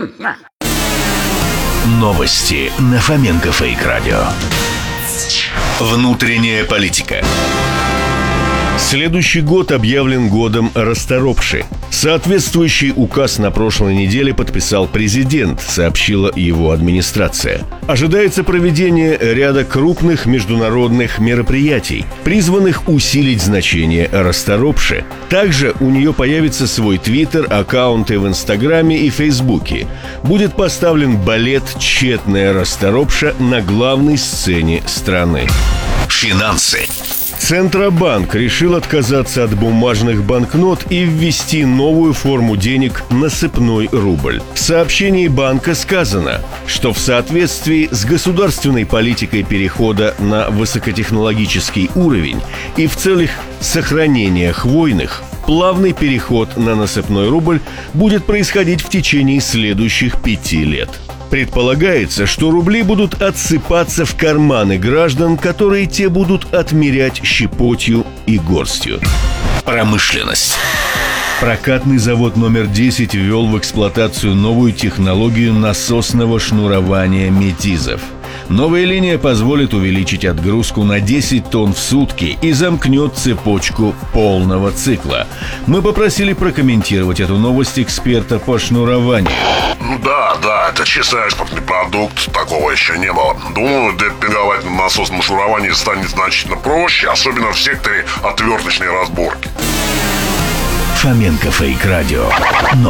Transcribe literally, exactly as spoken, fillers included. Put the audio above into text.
Новости на Фоменко Фейк Радио. Внутренняя политика. Следующий год объявлен годом расторопши. Соответствующий указ на прошлой неделе подписал президент, сообщила его администрация. Ожидается проведение ряда крупных международных мероприятий, призванных усилить значение расторопши. Также у нее появится свой твиттер, аккаунты в Инстаграме и Фейсбуке. Будет поставлен балет «Тщетная расторопша» на главной сцене страны. Финансы. Центробанк решил отказаться от бумажных банкнот и ввести новую форму денег – насыпной рубль. В сообщении банка сказано, что в соответствии с государственной политикой перехода на высокотехнологический уровень и в целях сохранения хвойных, плавный переход на насыпной рубль будет происходить в течение следующих пяти лет. Предполагается, что рубли будут отсыпаться в карманы граждан, которые те будут отмерять щепотью и горстью. Промышленность. Прокатный завод номер десять ввел в эксплуатацию новую технологию насосного шнурования метизов. Новая линия позволит увеличить отгрузку на десять тонн в сутки и замкнет цепочку полного цикла. Мы попросили прокомментировать эту новость эксперта по шнурованию. Ну да, да, это чистый экспортный продукт, такого еще не было. Думаю, демпинговать на насосном шнуровании станет значительно проще, особенно в секторе отверточной разборки. Фоменко Фейк Радио.